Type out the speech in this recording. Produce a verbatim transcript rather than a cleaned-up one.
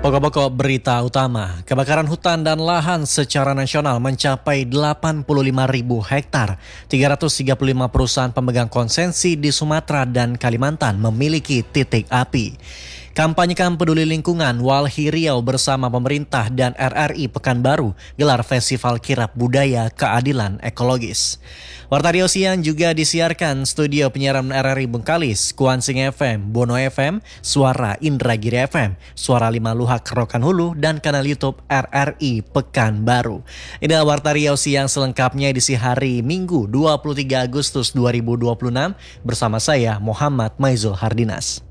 Pokok-pokok berita utama, kebakaran hutan dan lahan secara nasional mencapai delapan puluh lima ribu hektar. tiga ratus tiga puluh lima perusahaan pemegang konsensi di Sumatera dan Kalimantan memiliki titik api. Kampanyekan peduli lingkungan Walhi Riau bersama pemerintah dan R R I Pekanbaru gelar Festival Kirap Budaya Keadilan Ekologis. Warta Riau Siang juga disiarkan studio penyiaran R R I Bengkalis, Kuansing F M, Bono F M, Suara Indragiri F M, Suara Lima Luhak Rokan Hulu, dan kanal YouTube R R I Pekanbaru. Inilah Warta Riau Siang selengkapnya edisi hari Minggu dua puluh tiga Agustus dua ribu dua puluh enam bersama saya Muhammad Maizul Hardinas.